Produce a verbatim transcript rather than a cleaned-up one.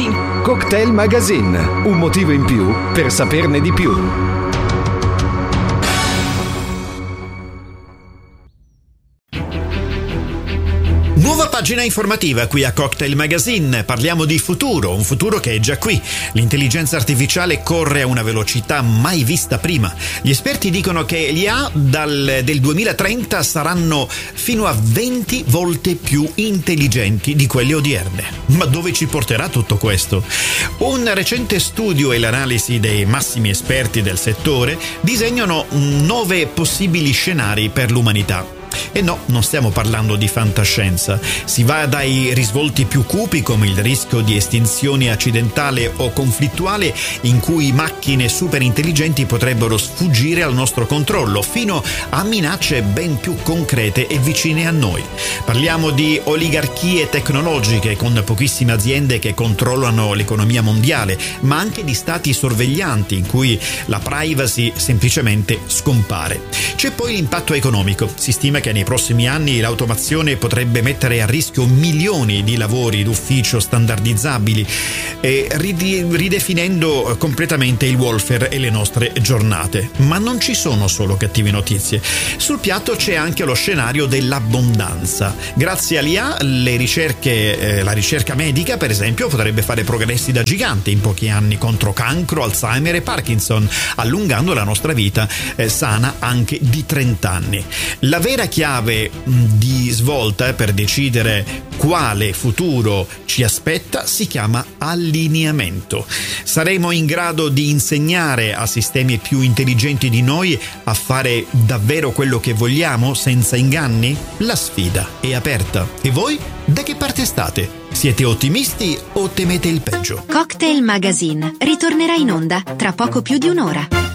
Caffeine. Cocktail Magazine, un motivo in più per saperne di più. Nuova pagina informativa qui a Cocktail Magazine. Parliamo di futuro, un futuro che è già qui. L'intelligenza artificiale corre a una velocità mai vista prima. Gli esperti dicono che gli A I dal, del duemilatrenta saranno fino a venti volte più intelligenti di quelle odierne. Ma dove ci porterà tutto questo? Un recente studio e l'analisi dei massimi esperti del settore disegnano nove possibili scenari per l'umanità. E no, non stiamo parlando di fantascienza. Si va dai risvolti più cupi, come il rischio di estinzione accidentale o conflittuale, in cui macchine super intelligenti potrebbero sfuggire al nostro controllo, fino a minacce ben più concrete e vicine a noi. Parliamo di oligarchie tecnologiche con pochissime aziende che controllano l'economia mondiale, ma anche di stati sorveglianti in cui la privacy semplicemente scompare. C'è poi l'impatto economico. Si stima che nei prossimi anni l'automazione potrebbe mettere a rischio milioni di lavori d'ufficio standardizzabili, eh, ridefinendo completamente il welfare e le nostre giornate. Ma non ci sono solo cattive notizie. Sul piatto c'è anche lo scenario dell'abbondanza. Grazie all'I A, le ricerche, eh, la ricerca medica, per esempio, potrebbe fare progressi da gigante in pochi anni contro cancro, Alzheimer e Parkinson, allungando la nostra vita eh, sana anche di trenta anni. La vera chiave di svolta per decidere quale futuro ci aspetta si chiama allineamento. Saremo in grado di insegnare a sistemi più intelligenti di noi a fare davvero quello che vogliamo senza inganni? La sfida è aperta. E voi da che parte state? Siete ottimisti o temete il peggio? Cocktail Magazine ritornerà in onda tra poco più di un'ora.